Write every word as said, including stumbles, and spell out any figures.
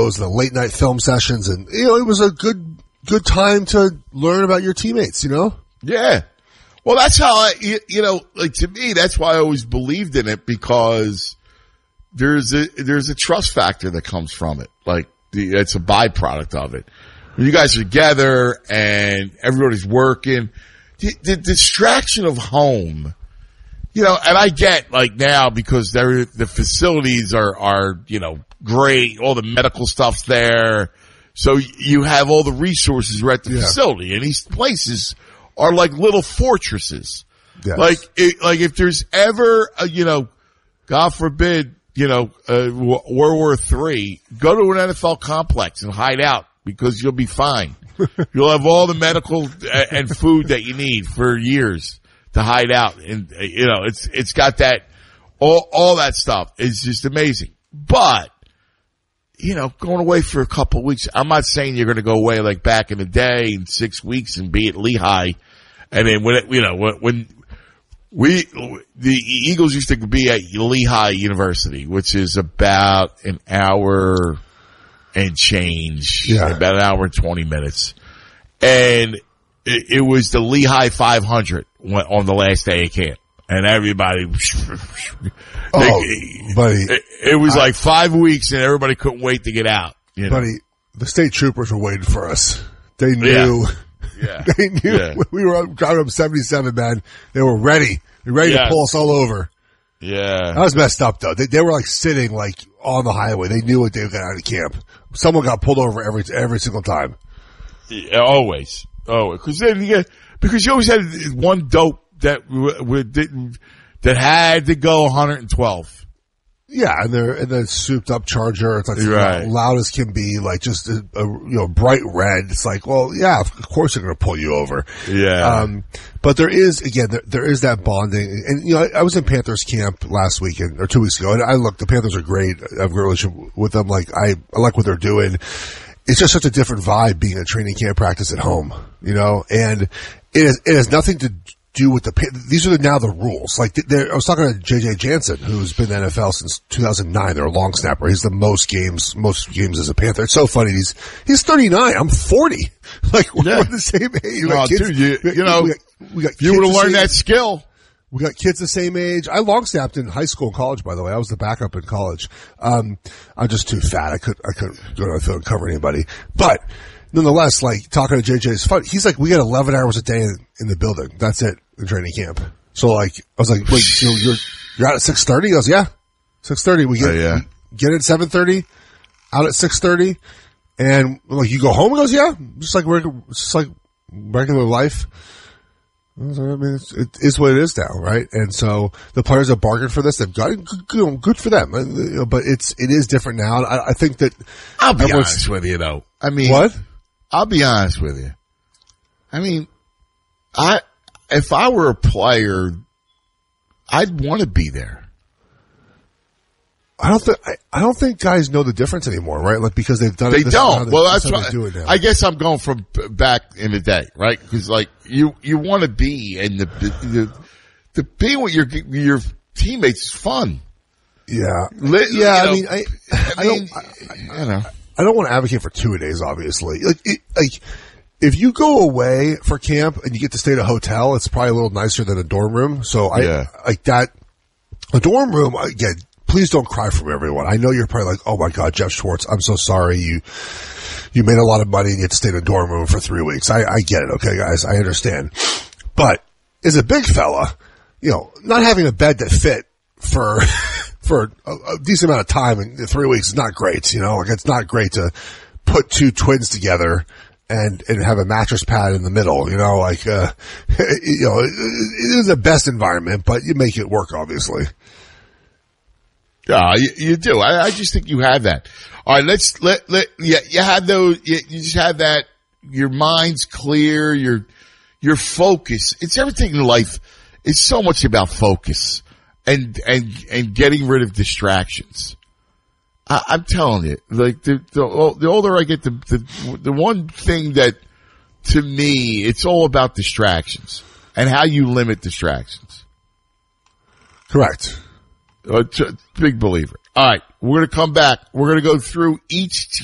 videos and the late night film sessions, and you know, it was a good good time to learn about your teammates. You know? Yeah. Well, that's how I, you, you know, like to me, that's why I always believed in it, because there's a there's a trust factor that comes from it. Like the, it's a byproduct of it. When you guys are together and everybody's working, the, the distraction of home. You know, and I get, like, now, because they're, the facilities are, are, you know, great, all the medical stuff's there, so you have all the resources right at the yeah. facility, and these places are like little fortresses. Yes. Like, it, like if there's ever, a, you know, God forbid, you know, uh, World War Three, go to an N F L complex and hide out, because you'll be fine. You'll have all the medical and food that you need for years to hide out. And, you know, it's, it's got that, all, all that stuff is just amazing. But, you know, going away for a couple of weeks, I'm not saying you're going to go away like back in the day in six weeks and be at Lehigh. And then when, it, you know, when, when we, the Eagles used to be at Lehigh University, which is about an hour and change, yeah. about an hour and twenty minutes. And it, it was the Lehigh five hundred on the last day of camp, and everybody. Oh, they, buddy! It, it was I, like five weeks, and everybody couldn't wait to get out. You know? Buddy, the state troopers were waiting for us. They knew. Yeah. yeah. They knew yeah. we were driving up seventy-seven, man. They were ready. They're ready yeah. to pull us all over. Yeah, that was messed up though. They, they were like sitting like on the highway. They knew what they got out of camp. Someone got pulled over every every single time. Yeah, always. Oh, because then you get, because you always had one dope that w- w- didn't, that had to go one hundred twelve. Yeah, and they're and then souped up Charger. It's like right. loud as can be, like just a, a you know bright red. It's like, well, yeah, of course they're going to pull you over. Yeah. Um, but there is again, there, there is that bonding, and you know, I, I was in Panthers camp last weekend or two weeks ago, and I look, the Panthers are great. I have a great relationship with them. Like I, I like what they're doing. It's just such a different vibe being a training camp practice at home, you know, and it is, it has nothing to do with the, these are the, now the rules. Like, I was talking to J J Jansen, who's been in the N F L since two thousand nine. They're a long snapper. He's the most games, most games as a Panther. It's so funny. He's, he's thirty-nine. I'm forty. Like, we're yeah. the same age. Oh, kids, dude, you, you know, we got, we got you would have learned that skill. We got kids the same age. I long snapped in high school and college, by the way. I was the backup in college. Um, I'm just too fat. I could, I couldn't go to the field and cover anybody. But nonetheless, like talking to J J is fun. He's like, we got eleven hours a day in, in the building. That's it in training camp. So like, I was like, wait, you know, you're, you're out at six thirty? He goes, yeah, six thirty. We get, oh, yeah. we get at seven thirty, out at six thirty. And like, you go home? He goes, yeah, just like, just like regular life. I mean, it's, it is what it is now, right? And so the players have bargained for this. They've got it. Good, good for them. But it's, it is different now. I, I think that. I'll be honest with you though. I mean. What? I'll be honest with you. I mean, I, if I were a player, I'd want to be there. I don't think I, I don't think guys know the difference anymore, right? Like because they've done they it. They don't. Well, that's what I, I guess I'm going from back in the day, right? Because like you, you want to be and the, the the being with your your teammates is fun. Yeah, Lit, yeah. You know, I mean, I, I, I mean, don't. I, I, I know. I don't want to advocate for two a days, obviously. Like, it, like if you go away for camp and you get to stay at a hotel, it's probably a little nicer than a dorm room. So I yeah. like that. A dorm room again. Please don't cry for me, everyone. I know you're probably like, oh my God, Jeff Schwartz, I'm so sorry. You, you made a lot of money and you had to stay in a dorm room for three weeks. I, I get it. Okay, guys. I understand. But as a big fella, you know, not having a bed that fit for, for a, a decent amount of time in three weeks is not great. You know, like it's not great to put two twins together and, and have a mattress pad in the middle, you know, like, uh, you know, it, it is the best environment, but you make it work, obviously. Yeah, you, you do. I, I just think you have that. All right, let's let let yeah. You have those. You, you just have that. Your mind's clear. Your your focus. It's everything in life. It's so much about focus and and and getting rid of distractions. I, I'm telling you, like the the, the older I get, the, the the one thing that to me it's all about distractions and how you limit distractions. Correct. Uh, t- big believer. All right, we're going to come back. We're going to go through each